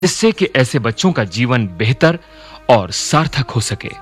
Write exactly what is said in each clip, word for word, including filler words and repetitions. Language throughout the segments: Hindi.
जिससे कि ऐसे बच्चों का जीवन बेहतर और सार्थक हो सके।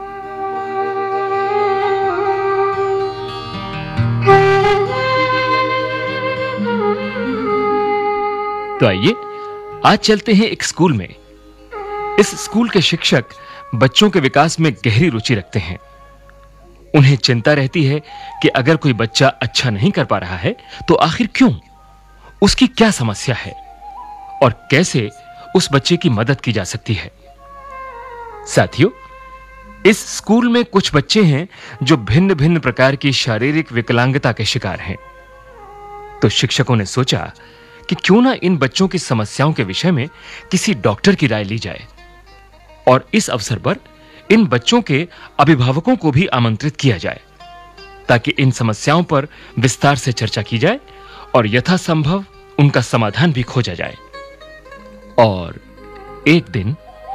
तो आइए आज चलते हैं एक स्कूल में। इस स्कूल के शिक्षक बच्चों के विकास में गहरी रुचि रखते हैं। उन्हें चिंता रहती है कि अगर कोई बच्चा अच्छा नहीं कर पा रहा है तो आखिर क्यों, उसकी क्या समस्या है और कैसे उस बच्चे की मदद की जा सकती है। साथियों, इस स्कूल में कुछ बच्चे हैं जो भिन्न-भिन्न प्रकार की शारीरिक विकलांगता के शिकार हैं। तो शिक्षकों ने सोचा कि क्यों ना इन बच्चों की समस्याओं के विषय में किसी डॉक्टर की राय ली जाए और इस अवसर पर इन बच्चों के अभिभावकों को भी आमंत्रित किया जाए ताकि इन समस्याओं पर विस्तार से चर्चा की जाए और यथासंभव उनका समाधान भी खोजा जाए। और एक दिन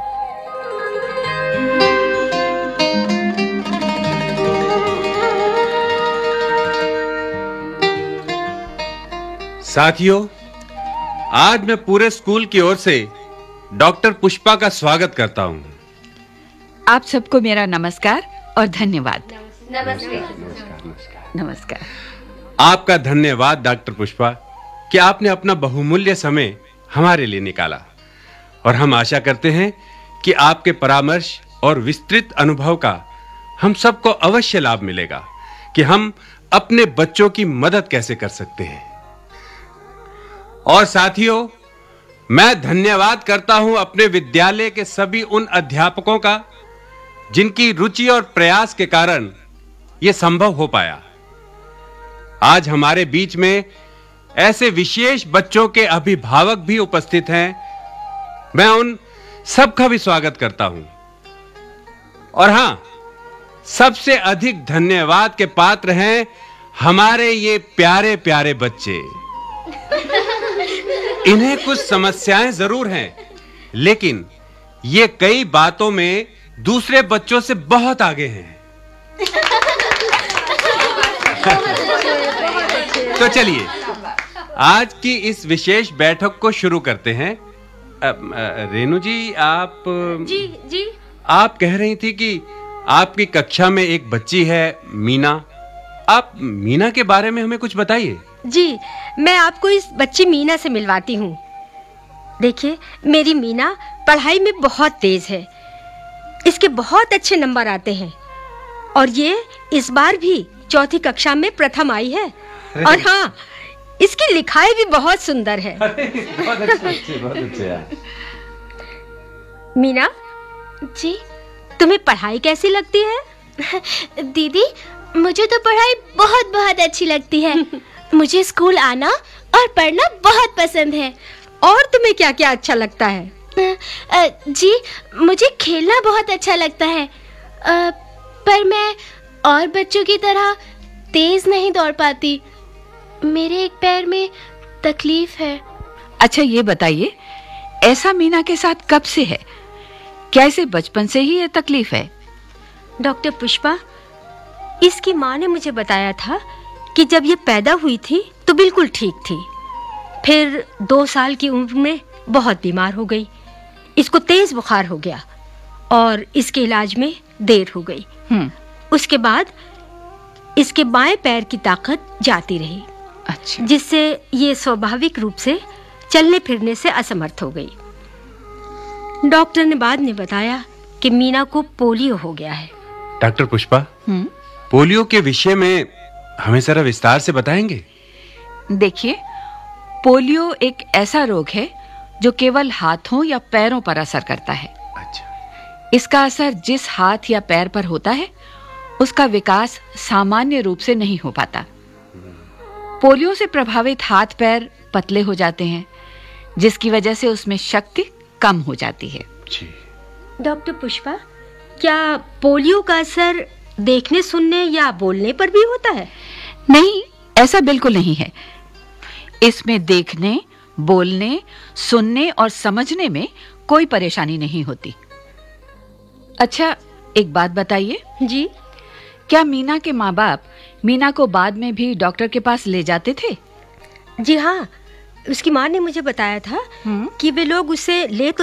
साथियों, आज मैं पूरे स्कूल की ओर से डॉक्टर पुष्पा का स्वागत करता हूं। आप सबको मेरा नमस्कार और धन्यवाद। नमस्कार। नमस्कार। आपका धन्यवाद डॉक्टर पुष्पा कि आपने अपना बहुमूल्य समय हमारे लिए निकाला और हम आशा करते हैं कि आपके परामर्श और विस्तृत अनुभव का हम सबको अवश्य लाभ मिलेगा कि हम अपने बच्चों की मदद कैसे कर सकते हैं। और साथियों, मैं धन्यवाद करता हूं अपने विद्यालय के सभी उन अध्यापकों का जिनकी रुचि और प्रयास के कारण यह संभव हो पाया। आज हमारे बीच में ऐसे विशेष बच्चों के अभिभावक भी उपस्थित हैं। मैं उन सबका भी स्वागत करता हूं। और हां, सबसे अधिक धन्यवाद के पात्र हैं हमारे ये प्यारे प्यारे बच्चे। इन्हें कुछ समस्याएं जरूर हैं, लेकिन ये कई बातों में दूसरे बच्चों से बहुत आगे हैं। तो चलिए आज की इस विशेष बैठक को शुरू करते हैं। रेणु जी, आप जी जी आप कह रही थी कि आपकी कक्षा में एक बच्ची है मीना। आप मीना के बारे में हमें कुछ बताइए। जी, मैं आपको इस बच्ची मीना से मिलवाती हूँ। देखिए, मेरी मीना पढ़ाई में बहुत तेज है। इसके बहुत अच्छे नंबर आते हैं और ये इस बार भी चौथी कक्षा में प्रथम आई है। और हाँ, इसकी लिखाई भी बहुत सुंदर है। बहुत अच्छे, बहुत अच्छे यार। मीना जी, तुम्हें पढ़ाई कैसी लगती है? दीदी, मुझे तो पढ़ाई बहुत बहुत अच्छी लगती है। मुझे स्कूल आना और पढ़ना बहुत पसंद है। और तुम्हें क्या क्या अच्छा लगता है? आ, जी, मुझे खेलना बहुत अच्छा लगता है, आ, पर मैं और बच्चों की तरह तेज नहीं दौड़ पाती। मेरे एक पैर में तकलीफ है। अच्छा, ये बताइए, ऐसा मीना के साथ कब से है? क्या इसे बचपन से ही ये तकलीफ है? डॉक्टर पुष्पा, इसकी माँ ने मुझे बताया था कि जब ये पैदा हुई थी तो बिल्कुल ठीक थी। फिर दो साल की उम्र में बहुत बीमार हो गई। इसको तेज बुखार हो गया और इसके इलाज में देर हो गई। हम्म। उसके बाद इसके बाएं पैर की ताकत जाती रही। अच्छा। जिससे ये स्वाभाविक रूप से चलने फिरने से असमर्थ हो गई। डॉक्टर ने बाद में बताया कि मीना को पोलियो हो गया है। डॉक्टर पुष्पा, हम्म। पोलियो के विषय में हमें जरा विस्तार से बताएंगे? देखिए, पोलियो एक ऐसा रोग है जो केवल हाथों या पैरों पर असर करता है। अच्छा। इसका असर जिस हाथ या पैर पर होता है उसका विकास सामान्य रूप से नहीं हो पाता। पोलियो से प्रभावित हाथ पैर पतले हो जाते हैं, जिसकी वजह से उसमें शक्ति कम हो जाती है। जी। डॉक्टर पुष्पा, क्या पोलियो का असर देखने, सुनने या बोलने पर भी होता है? नहीं, ऐसा बिल्कुल नहीं है। इसमें देखने, बोलने, सुनने और समझने में कोई परेशानी नहीं होती। अच्छा, एक बात बताइए। जी। क्या मीना के माँ बाप मीना को बाद में भी डॉक्टर के पास ले जाते थे? जी हाँ, उसकी माँ ने मुझे बताया था हम्म। कि वे लोग उसे ले तो